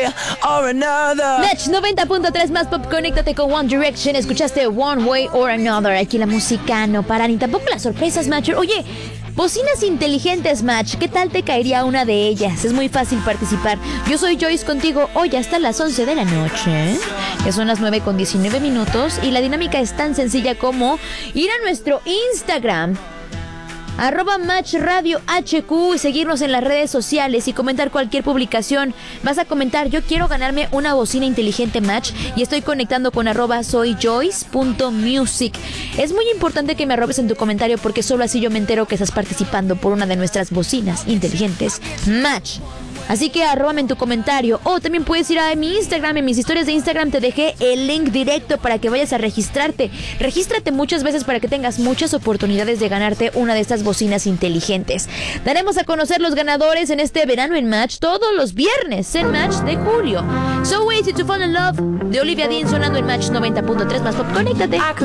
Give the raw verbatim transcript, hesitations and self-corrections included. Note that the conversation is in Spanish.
or another. Match noventa punto tres más pop, conéctate con One Direction. Escuchaste One Way or Another. Aquí la música no para, ni tampoco las sorpresas, Match. Oye, bocinas inteligentes, Match. ¿Qué tal te caería una de ellas? Es muy fácil participar. Yo soy Joyce contigo hoy hasta las once de la noche. Ya son las nueve con diecinueve minutos. Y la dinámica es tan sencilla como ir a nuestro Instagram, arroba Match Radio H Q, y seguirnos en las redes sociales y comentar cualquier publicación. Vas a comentar: yo quiero ganarme una bocina inteligente, Match, y estoy conectando con arroba soyjoyce.music. Es muy importante que me arrobes en tu comentario, porque solo así yo me entero que estás participando por una de nuestras bocinas inteligentes, Match. Así que arróbame en tu comentario. O también puedes ir a mi Instagram. En mis historias de Instagram te dejé el link directo para que vayas a registrarte. Regístrate muchas veces para que tengas muchas oportunidades de ganarte una de estas bocinas inteligentes. Daremos a conocer los ganadores en este verano en Match todos los viernes en Match de julio. So Easy to Fall in Love de Olivia Dean sonando en Match noventa punto tres más pop. Conéctate.